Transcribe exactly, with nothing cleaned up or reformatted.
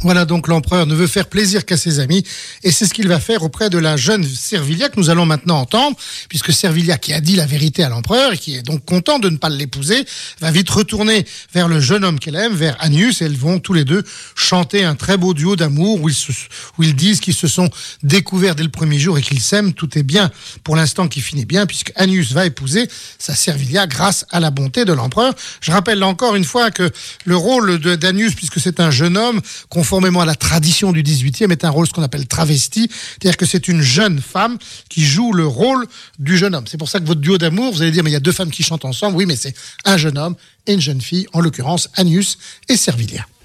Voilà donc l'empereur ne veut faire plaisir qu'à ses amis et c'est ce qu'il va faire auprès de la jeune Servilia que nous allons maintenant entendre, puisque Servilia, qui a dit la vérité à l'empereur et qui est donc content de ne pas l'épouser, va vite retourner vers le jeune homme qu'elle aime, vers Annius, et elles vont tous les deux chanter un très beau duo d'amour où ils, se, où ils disent qu'ils se sont découverts dès le premier jour et qu'ils s'aiment. Tout est bien pour l'instant qui finit bien, puisque Annius va épouser sa Servilia grâce à la bonté de l'empereur. Je rappelle là encore une fois que le rôle de, d'Annius, puisque c'est un jeune homme, conformément à la tradition du dix-huitième, est un rôle ce qu'on appelle travesti, c'est-à-dire que c'est une jeune femme qui joue le rôle du jeune homme. C'est pour ça que votre duo d'amour, vous allez dire, mais il y a deux femmes qui chantent ensemble. Oui, mais c'est un jeune homme et une jeune fille, en l'occurrence Annius et Servilia.